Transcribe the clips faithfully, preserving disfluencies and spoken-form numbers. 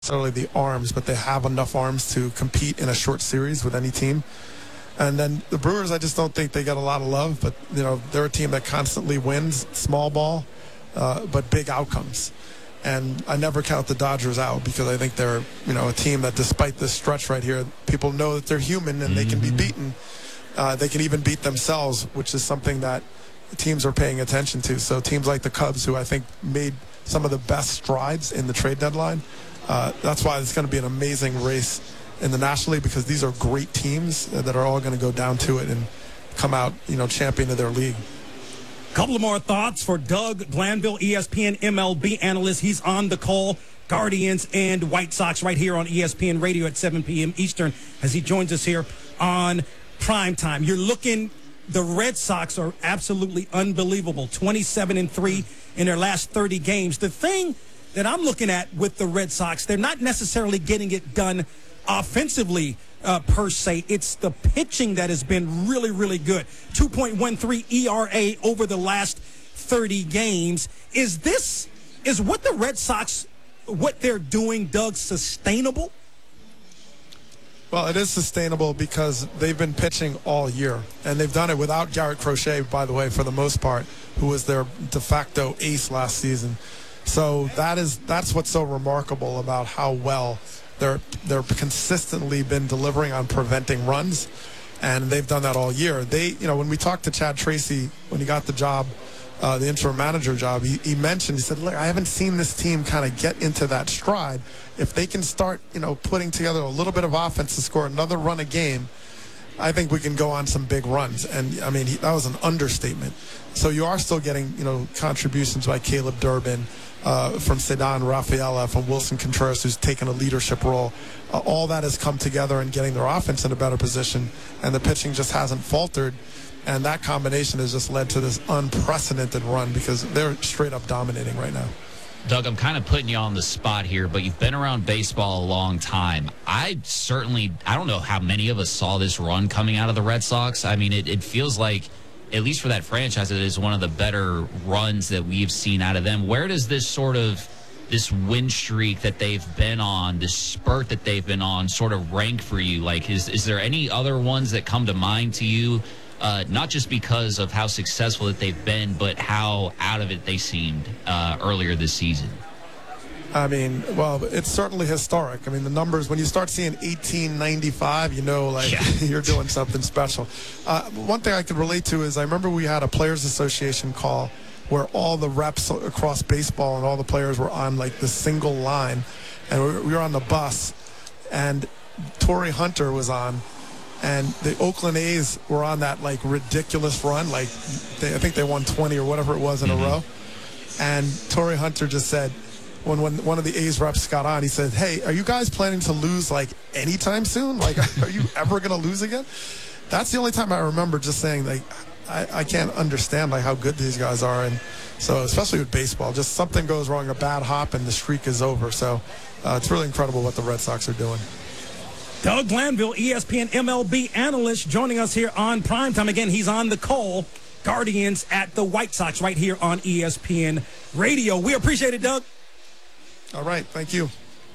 necessarily the arms, but they have enough arms to compete in a short series with any team. And then the Brewers, I just don't think they get a lot of love, but you know they're a team that constantly wins small ball, uh, but big outcomes. And I never count the Dodgers out because I think they're you know a team that, despite this stretch right here, people know that they're human and they can be beaten. Uh, they can even beat themselves, which is something that teams are paying attention to. So teams like the Cubs, who I think made some of the best strides in the trade deadline, uh, that's why it's going to be an amazing race in the National League, because these are great teams that are all going to go down to it and come out, you know, champion of their league. Couple of more thoughts for Doug Glanville, E S P N M L B analyst. He's on the call. Guardians and White Sox right here on E S P N Radio at seven p.m. Eastern as he joins us here on Primetime. You're looking, the Red Sox are absolutely unbelievable. twenty-seven and three in their last thirty games. The thing that I'm looking at with the Red Sox, they're not necessarily getting it done offensively uh, per se. It's the pitching that has been really, really good. two point one three E R A over the last thirty games. Is this, is what the Red Sox, what they're doing, Doug, sustainable? Well, it is sustainable because they've been pitching all year, and they've done it without Garrett Crochet, by the way, for the most part, who was their de facto ace last season. So that is that's what's so remarkable about how well they're they're consistently been delivering on preventing runs, and they've done that all year. They, you know, when we talked to Chad Tracy when he got the job, uh, the interim manager job, he, he mentioned, he said, look, I haven't seen this team kind of get into that stride. If they can start, you know, putting together a little bit of offense to score another run a game, I think we can go on some big runs. And, I mean, he, that was an understatement. So you are still getting, you know, contributions by Caleb Durbin, uh, from Ceddanne Rafaela, from Wilson Contreras, who's taken a leadership role. Uh, all that has come together and getting their offense in a better position, and the pitching just hasn't faltered. And that combination has just led to this unprecedented run because they're straight up dominating right now. Doug, I'm kind of putting you on the spot here, but you've been around baseball a long time. I certainly, I don't know how many of us saw this run coming out of the Red Sox. I mean, it, it feels like, at least for that franchise, it is one of the better runs that we've seen out of them. Where does this sort of, this win streak that they've been on, this spurt that they've been on, sort of rank for you? Like, is, is there any other ones that come to mind to you? Uh, not just because of how successful that they've been, but how out of it they seemed uh, earlier this season. I mean, well, it's certainly historic. I mean, the numbers, when you start seeing eighteen ninety-five, you know, like, yeah. You're doing something special. Uh, one thing I could relate to is I remember we had a Players Association call where all the reps across baseball and all the players were on, like, the single line. And we were, we were on the bus, and Torrey Hunter was on. And the Oakland A's were on that, like, ridiculous run. Like, they, I think they won twenty or whatever it was in mm-hmm. a row. And Torrey Hunter just said, when, when one of the A's reps got on, he said, hey, are you guys planning to lose, like, anytime soon? Like, are you ever going to lose again? That's the only time I remember just saying, like, I, I can't understand, like, how good these guys are. And so, especially with baseball, just something goes wrong, a bad hop, and the streak is over. So uh, it's really incredible what the Red Sox are doing. Doug Glanville, E S P N M L B analyst, joining us here on Primetime. Again, he's on the call. Guardians at the White Sox right here on E S P N Radio. We appreciate it, Doug. All right. Thank you.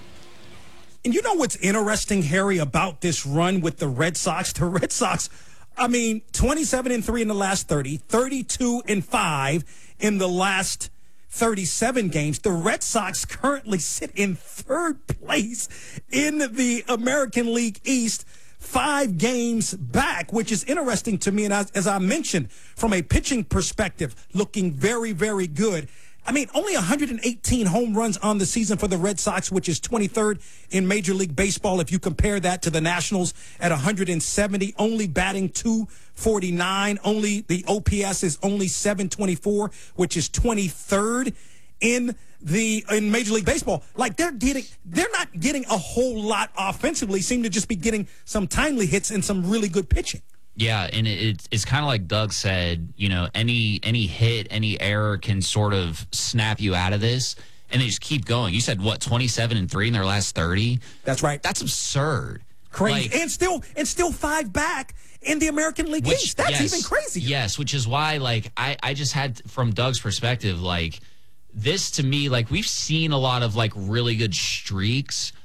And you know what's interesting, Harry, about this run with the Red Sox? The Red Sox, I mean, twenty-seven and three in the last thirty, thirty-two and five in the last thirty-seven games. The Red Sox currently sit in third place in the American League East, five games back, which is interesting to me. And as, as I mentioned, from a pitching perspective, looking very, very good. I mean, only one hundred eighteen home runs on the season for the Red Sox, which is twenty-third in Major League Baseball. If you compare that to the Nationals at one hundred seventy, only batting two forty-nine. Only the O P S is only seven twenty-four, which is twenty-third in the in Major League Baseball. Like, they're getting, they're not getting a whole lot offensively. Seem to just be getting some timely hits and some really good pitching. Yeah, and it, it's kind of like Doug said, you know, any any hit, any error can sort of snap you out of this, and they just keep going. You said, what, twenty-seven and three in their last thirty? That's right. That's absurd. Crazy. Like, and still and still five back in the American League which, East. That's yes, even crazy. Yes, which is why, like, I, I just had, from Doug's perspective, like, this to me, like we've seen a lot of like really good streaks